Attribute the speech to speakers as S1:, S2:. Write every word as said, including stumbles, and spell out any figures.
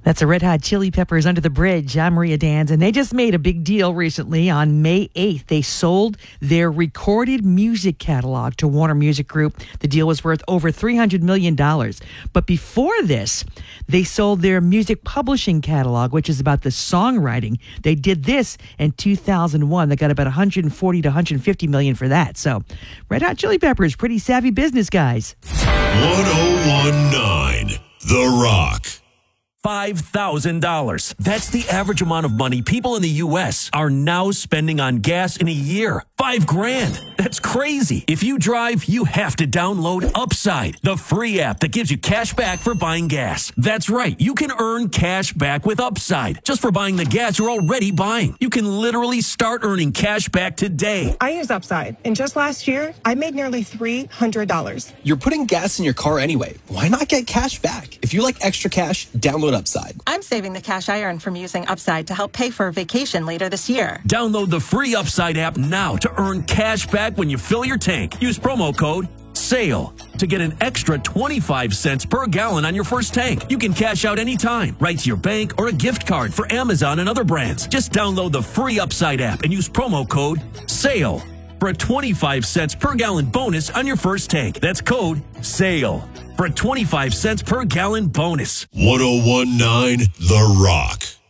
S1: That's the Red Hot Chili Peppers, Under the Bridge. I'm Maria Dans, and they just made a big deal recently. On May eighth, they sold their recorded music catalog to Warner Music Group. The deal was worth over three hundred million dollars. But before this, they sold their music publishing catalog, which is about the songwriting. They did this in two thousand one. They got about one hundred forty to one hundred fifty million for that. So Red Hot Chili Peppers, pretty savvy business guys.
S2: one oh one point nine The Rock.
S3: five thousand dollars. That's the average amount of money people in the U S are now spending on gas in a year. Five grand. That's crazy. If you drive, you have to download Upside, the free app that gives you cash back for buying gas. That's right. You can earn cash back with Upside just for buying the gas you're already buying. You can literally start earning cash back today.
S4: I use Upside, and just last year, I made nearly three hundred dollars.
S5: You're putting gas in your car anyway. Why not get cash back? If you like extra cash, download Upside.
S6: I'm saving the cash I earn from using Upside to help pay for a vacation later this year.
S3: Download the free Upside app now to earn cash back when you fill your tank. Use promo code SALE to get an extra twenty-five cents per gallon on your first tank. You can cash out anytime, right to your bank or a gift card for Amazon and other brands. Just download the free Upside app and use promo code SALE for a twenty-five cents per gallon bonus on your first tank. That's code SALE for a twenty-five cents per gallon bonus.
S2: one oh one point nine The Rock.